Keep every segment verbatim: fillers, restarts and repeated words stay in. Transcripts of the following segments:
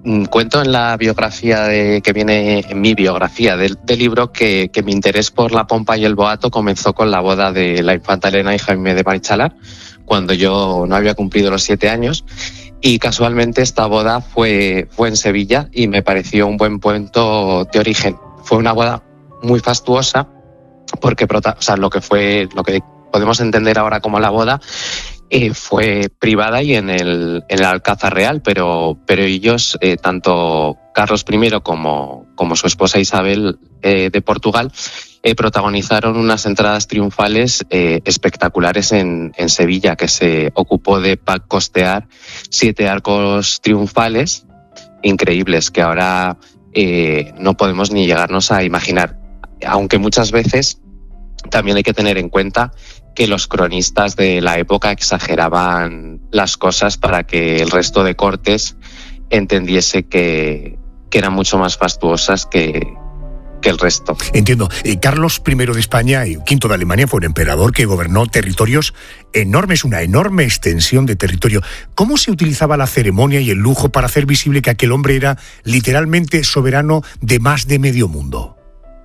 Cuento en la biografía de, que viene en mi biografía del, del libro que, que mi interés por la pompa y el boato comenzó con la boda de la infanta Elena y Jaime de Marichalar, cuando yo no había cumplido los siete años, y casualmente esta boda fue, fue en Sevilla y me pareció un buen punto de origen. Fue una boda muy fastuosa porque o sea, lo que fue, lo que podemos entender ahora como la boda, Eh, fue privada y en el, en el Alcázar Real, pero, pero ellos, eh, tanto Carlos primero como, como su esposa Isabel eh, de Portugal, eh, protagonizaron unas entradas triunfales eh, espectaculares en, en Sevilla, que se ocupó de costear siete arcos triunfales increíbles que ahora eh, no podemos ni llegarnos a imaginar, aunque muchas veces también hay que tener en cuenta que los cronistas de la época exageraban las cosas para que el resto de cortes entendiese que, que eran mucho más fastuosas que, que el resto. Entiendo. Eh, Carlos primero de España y quinto de Alemania fue un emperador que gobernó territorios enormes, una enorme extensión de territorio. ¿Cómo se utilizaba la ceremonia y el lujo para hacer visible que aquel hombre era literalmente soberano de más de medio mundo?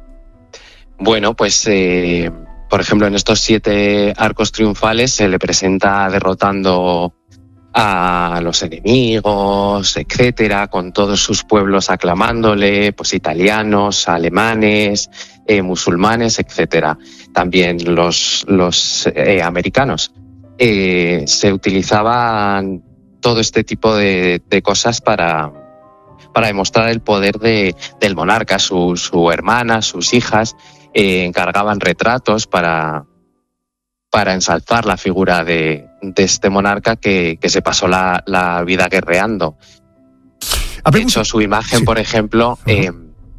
Bueno, pues... Eh... Por ejemplo, en estos siete arcos triunfales se le presenta derrotando a los enemigos, etcétera, con todos sus pueblos aclamándole, pues italianos, alemanes, eh, musulmanes, etcétera. También los, los eh, americanos. Eh, se utilizaban todo este tipo de, de cosas para, para demostrar el poder de, del monarca, su, su hermana, sus hijas. Eh, encargaban retratos para, para ensalzar la figura de, de este monarca que, que se pasó la, la vida guerreando. De hecho, su imagen, sí. por ejemplo, uh-huh. eh,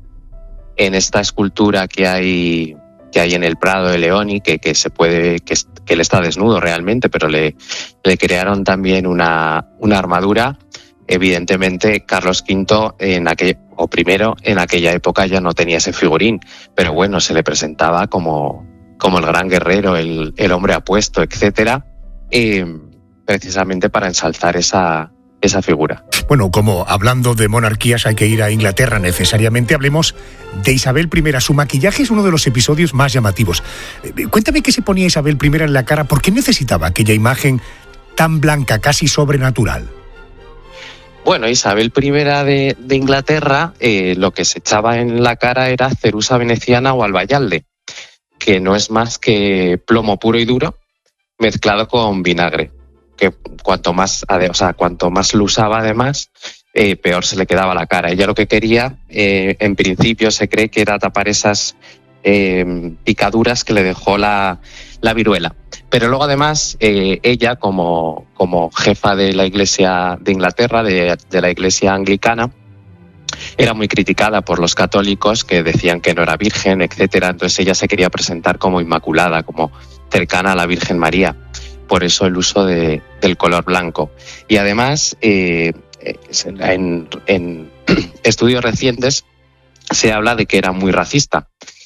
en esta escultura que hay, que hay en el Prado de Leoni, que, que se puede, que, que él está desnudo realmente, pero le, le crearon también una, una armadura. Evidentemente, Carlos quinto, en aquel, o primero, en aquella época ya no tenía ese figurín, pero bueno, se le presentaba como, como el gran guerrero, el, el hombre apuesto, etcétera, eh, precisamente para ensalzar esa, esa figura. Bueno, como hablando de monarquías hay que ir a Inglaterra necesariamente, hablemos de Isabel primera. Su maquillaje es uno de los episodios más llamativos. Cuéntame qué se ponía Isabel primera en la cara, ¿por qué necesitaba aquella imagen tan blanca, casi sobrenatural? Bueno, Isabel primera de, de Inglaterra, eh, lo que se echaba en la cara era cerusa veneciana o albayalde, que no es más que plomo puro y duro mezclado con vinagre, que cuanto más, o sea, cuanto más lo usaba además, eh, peor se le quedaba la cara. Ella lo que quería, eh, en principio se cree que era tapar esas eh, picaduras que le dejó la, la viruela. Pero luego además eh, ella como, como jefa de la Iglesia de Inglaterra, de, de la Iglesia anglicana, era muy criticada por los católicos que decían que no era virgen, etcétera. Entonces ella se quería presentar como inmaculada, como cercana a la Virgen María. Por eso el uso de, del color blanco. Y además, eh, en, en estudios recientes se habla de que era muy racista.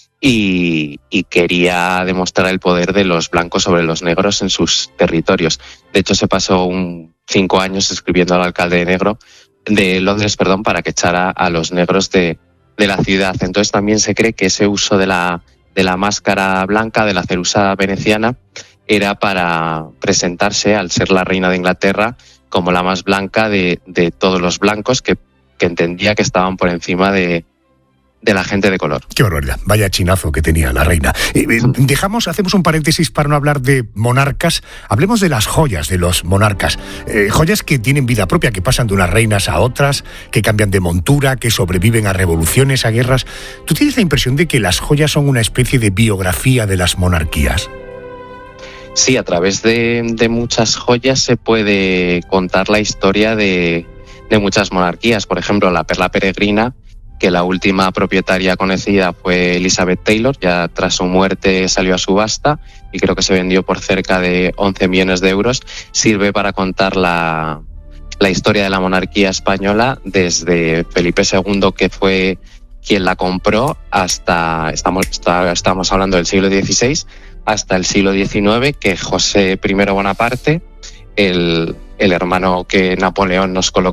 Y, y quería demostrar el poder de los blancos sobre los negros en sus territorios. De hecho, se pasó un, cinco años escribiendo al alcalde de negro de Londres, perdón, para que echara a los negros de, de la ciudad. Entonces también se cree que ese uso de la, de la máscara blanca, de la cerusa veneciana, era para presentarse, al ser la reina de Inglaterra, como la más blanca de, de todos los blancos, que, que entendía que estaban por encima de de la gente de color. Qué barbaridad, vaya chinazo que tenía la reina. Eh, eh, dejamos, hacemos un paréntesis para no hablar de monarcas, hablemos de las joyas de los monarcas. Eh, joyas que tienen vida propia, que pasan de unas reinas a otras, que cambian de montura, que sobreviven a revoluciones, a guerras. ¿Tú tienes la impresión de que las joyas son una especie de biografía de las monarquías? Sí, a través de, de muchas joyas se puede contar la historia de, de muchas monarquías. Por ejemplo, la perla peregrina, que la última propietaria conocida fue Elizabeth Taylor, ya tras su muerte salió a subasta y creo que se vendió por cerca de once millones de euros, sirve para contar la, la historia de la monarquía española desde Felipe segundo, que fue quien la compró, hasta, estamos, estamos hablando del siglo dieciséis, hasta el siglo diecinueve, que José primero Bonaparte, el, el hermano que Napoleón nos colocó